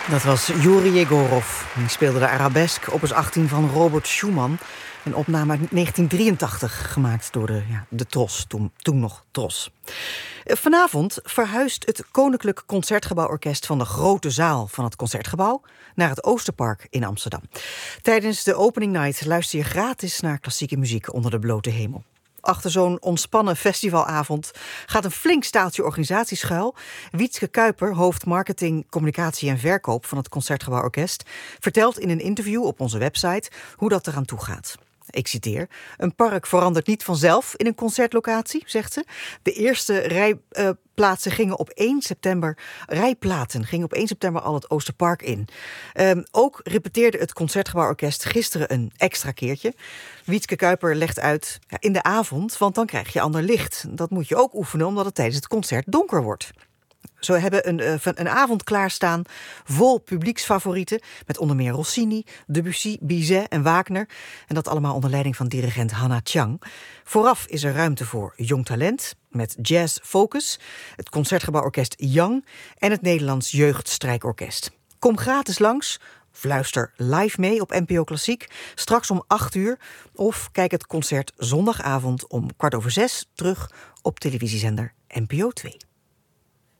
Dat was Juri Jegorov. Die speelde de Arabesk, opus 18 van Robert Schumann. Een opname uit 1983, gemaakt door de TROS, toen nog TROS. Vanavond verhuist het Koninklijk Concertgebouworkest van de grote zaal van het Concertgebouw naar het Oosterpark in Amsterdam. Tijdens de opening night luister je gratis naar klassieke muziek onder de blote hemel. Achter zo'n ontspannen festivalavond gaat een flink staaltje organisatie schuil. Wietske Kuiper, hoofd marketing, communicatie en verkoop van het Concertgebouworkest, vertelt in een interview op onze website hoe dat eraan toe gaat. Ik citeer: "Een park verandert niet vanzelf in een concertlocatie," zegt ze. De eerste rijplaten gingen op 1 september al het Oosterpark in. Ook repeteerde het Concertgebouworkest gisteren een extra keertje. Wietske Kuiper legt uit: in de avond, want dan krijg je ander licht. Dat moet je ook oefenen omdat het tijdens het concert donker wordt. Zo hebben een avond klaarstaan vol publieksfavorieten, met onder meer Rossini, Debussy, Bizet en Wagner. En dat allemaal onder leiding van dirigent Hannah Chang. Vooraf is er ruimte voor jong talent met Jazz Focus, het Concertgebouworkest Young en het Nederlands Jeugdstrijkorkest. Kom gratis langs, of luister live mee op NPO Klassiek, straks om 8:00. Of kijk het concert zondagavond om 5:15 terug op televisiezender NPO 2.